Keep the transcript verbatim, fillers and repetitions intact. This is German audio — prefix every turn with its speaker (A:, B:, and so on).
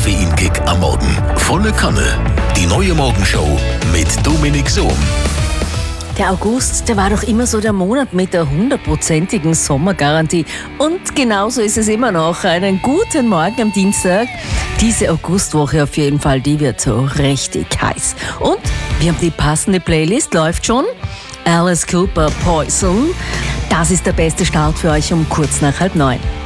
A: Koffeinkick am Morgen. Volle Kanne. Die neue Morgenshow mit Dominik Sohm.
B: Der August, der war doch immer so der Monat mit der hundertprozentigen Sommergarantie. Und genauso ist es immer noch. Einen guten Morgen am Dienstag. Diese Augustwoche auf jeden Fall, die wird so richtig heiß. Und wir haben die passende Playlist, läuft schon. Alice Cooper, Poison. Das ist der beste Start für euch um kurz nach halb neun.